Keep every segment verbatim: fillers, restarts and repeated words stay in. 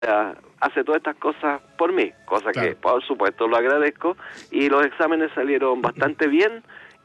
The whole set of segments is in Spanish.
hace todas estas cosas por mí, cosa Claro. que por supuesto lo agradezco, y los exámenes salieron bastante bien,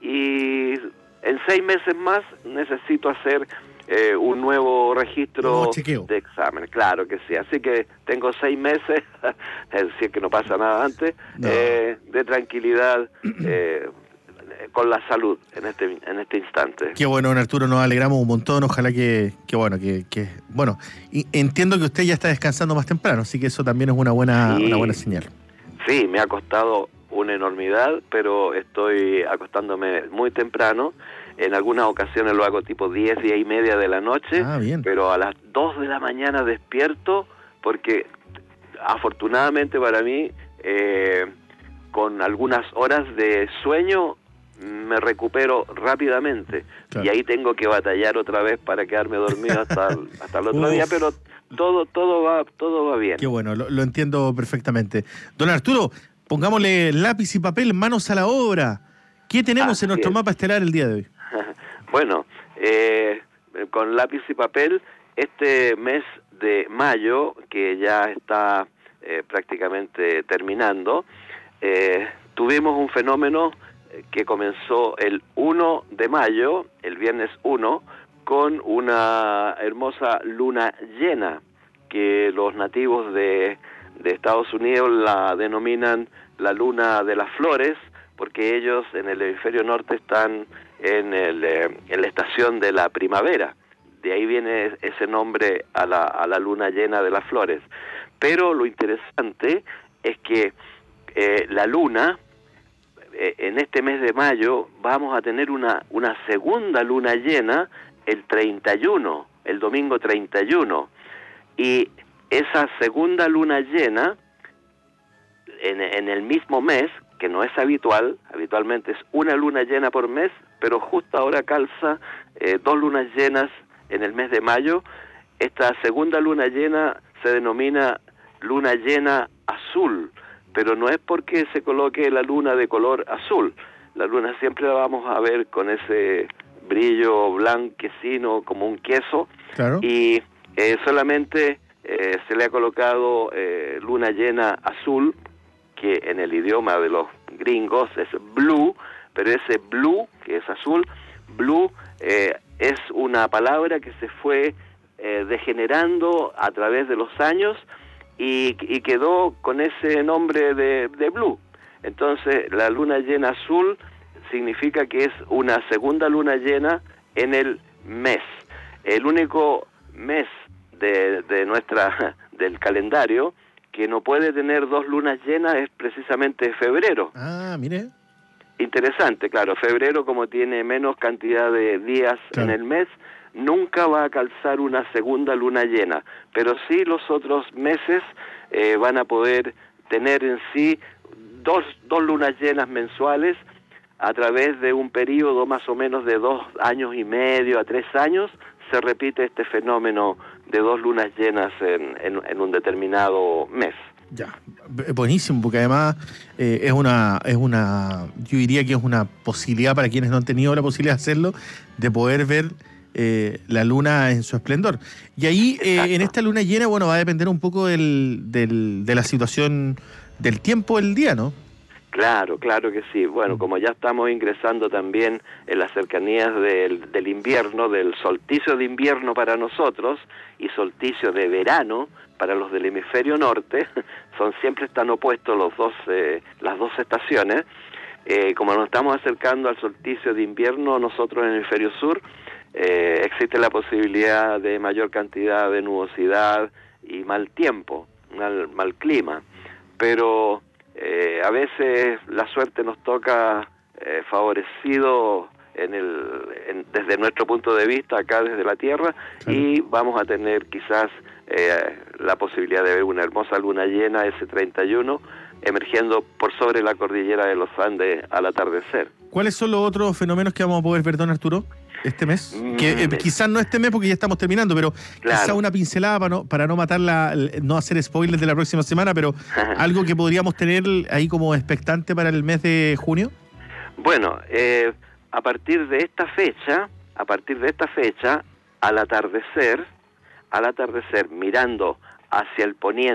y en seis meses más necesito hacer eh, un nuevo registro Nuevo chequeo. de exámenes, claro que sí, así que tengo seis meses, si es que no pasa nada antes, No. eh, de tranquilidad eh, con la salud en este en este instante. Qué bueno, don Arturo, nos alegramos un montón, ojalá que, que bueno, que, que bueno, y entiendo que usted ya está descansando más temprano, así que eso también es una buena, Sí. una buena señal. Sí, me ha costado una enormidad, pero estoy acostándome muy temprano. En algunas ocasiones lo hago tipo diez, diez y media de la noche, Ah, bien. pero a las dos de la mañana despierto, porque afortunadamente para mí, eh, con algunas horas de sueño, me recupero rápidamente. Claro. Y ahí tengo que batallar otra vez para quedarme dormido hasta el, hasta el otro Uf. día, pero todo todo va todo va bien. Qué bueno, lo, lo entiendo perfectamente. Don Arturo, pongámosle lápiz y papel, manos a la obra. ¿Qué tenemos Así en nuestro es. mapa estelar el día de hoy? Bueno, eh, con lápiz y papel, este mes de mayo, que ya está eh, prácticamente terminando, eh, tuvimos un fenómeno que comenzó el uno de mayo, el viernes uno, con una hermosa luna llena, que los nativos de, de Estados Unidos la denominan la luna de las flores, porque ellos en el hemisferio norte están en, el, eh, en la estación de la primavera. De ahí viene ese nombre a la, a la luna llena de las flores. Pero lo interesante es que eh, la luna, eh, en este mes de mayo, vamos a tener una, una segunda luna llena el treinta y uno, el domingo treinta y uno. Y esa segunda luna llena, en, en el mismo mes, que no es habitual, habitualmente es una luna llena por mes, pero justo ahora calza eh, dos lunas llenas en el mes de mayo. Esta segunda luna llena se denomina luna llena azul, pero no es porque se coloque la luna de color azul. La luna siempre la vamos a ver con ese brillo blanquecino como un queso, Claro. y eh, solamente eh, se le ha colocado eh, luna llena azul, que en el idioma de los gringos es blue, pero ese blue, que es azul, blue eh, es una palabra que se fue eh, degenerando a través de los años y, y quedó con ese nombre de, de blue. Entonces, la luna llena azul significa que es una segunda luna llena en el mes. El único mes de, de nuestra del calendario que no puede tener dos lunas llenas es precisamente febrero. Ah, mire. Interesante, claro, febrero, como tiene menos cantidad de días Claro. en el mes, nunca va a calzar una segunda luna llena, pero sí los otros meses eh, van a poder tener en sí dos, dos lunas llenas mensuales a través de un periodo más o menos de dos años y medio a tres años. Se repite este fenómeno de dos lunas llenas en, en, en un determinado mes. Ya, B- buenísimo, porque además eh, es una, es una, yo diría que es una posibilidad para quienes no han tenido la posibilidad de hacerlo, de poder ver eh, la luna en su esplendor. Y ahí, eh, en esta luna llena, bueno, va a depender un poco del, del, de la situación del tiempo del día, ¿no? Claro, claro que sí. Bueno, como ya estamos ingresando también en las cercanías del, del invierno, del solsticio de invierno para nosotros y solsticio de verano para los del hemisferio norte, son siempre están opuestos los dos, eh, las dos estaciones. Eh, como nos estamos acercando al solsticio de invierno, nosotros en el hemisferio sur, eh, existe la posibilidad de mayor cantidad de nubosidad y mal tiempo, mal, mal clima. Pero Eh, a veces la suerte nos toca eh, favorecido en el, en, desde nuestro punto de vista, acá desde la Tierra, claro. Y vamos a tener quizás eh, la posibilidad de ver una hermosa luna llena ese treinta y uno emergiendo por sobre la cordillera de los Andes al atardecer. ¿Cuáles son los otros fenómenos que vamos a poder ver, don Arturo, este mes? Mm, que eh, quizás no este mes porque ya estamos terminando, pero claro. Quizás una pincelada para no, para no matar la, no hacer spoilers de la próxima semana, pero algo que podríamos tener ahí como expectante para el mes de junio. Bueno, eh, a partir de esta fecha, a partir de esta fecha, al atardecer, al atardecer, mirando hacia el poniente.